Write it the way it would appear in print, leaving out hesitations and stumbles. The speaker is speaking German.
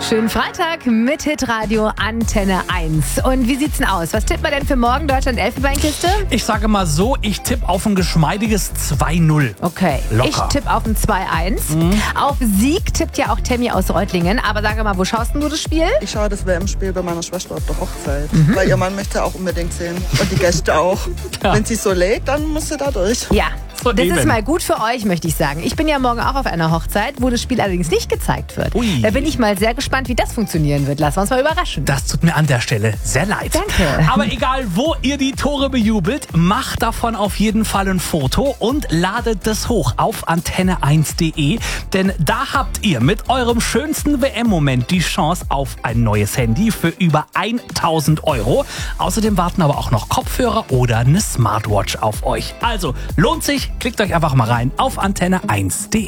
Schönen Freitag mit Hitradio Antenne 1. Und wie sieht's denn aus? Was tippt man denn für morgen Deutschland-Elfenbeinkiste? Ich sage mal so, ich tippe auf ein geschmeidiges 2-0. Okay, Locker. ich tippe auf ein 2-1. Auf Sieg tippt ja auch Tammy aus Reutlingen. Aber sag mal, wo schaust denn du das Spiel? Ich schaue das WM-Spiel bei meiner Schwester auf der Hochzeit. Weil ihr Mann möchte auch unbedingt sehen. Und die Gäste auch. Ja. Wenn sie so lädt, dann muss sie da durch. Ja, So das eben. ist mal gut für euch, möchte ich sagen. Ich bin ja morgen auch auf einer Hochzeit, wo das Spiel allerdings nicht gezeigt wird. Ui. Da bin ich mal sehr gespannt, wie das funktionieren wird. Lassen wir uns mal überraschen. Das tut mir an der Stelle sehr leid. Danke. Aber egal, wo ihr die Tore bejubelt, macht davon auf jeden Fall ein Foto und ladet das hoch auf antenne1.de. Denn da habt ihr mit eurem schönsten WM-Moment die Chance auf ein neues Handy für über 1.000 Euro. Außerdem warten aber auch noch Kopfhörer oder eine Smartwatch auf euch. Also lohnt sich, klickt euch einfach mal rein auf antenne1.de.